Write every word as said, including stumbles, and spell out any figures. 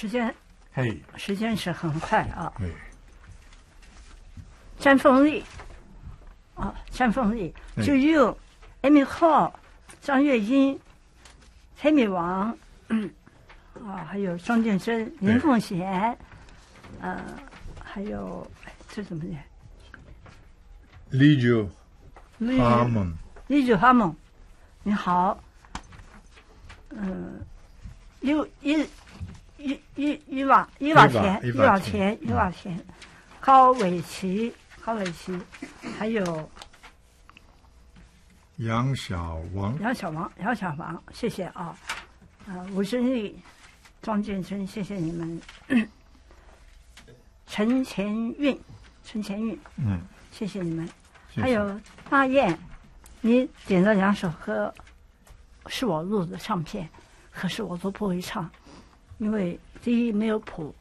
时间， 嘿， 时间是很快啊。 对， 詹凤丽，啊，詹凤丽， 嗯就用 Amy Hall、张月英、黑米王，嗯，啊，还有庄建真、林凤贤，呃，还有哎这怎么念？ Lijo 李 Harmon， 李九哈蒙，你好，嗯，一一一一一瓦一瓦田一一瓦瓦田一瓦田，高伟奇高伟奇，还有杨小王， 杨小王杨小王，谢谢啊，啊，吴真丽、庄建春，谢谢你们，陈前运陈前运， 嗯， 谢谢你们。 谢谢还有大雁，你点了两首歌，是我录的唱片，可是我都不会唱，因为第一没有谱，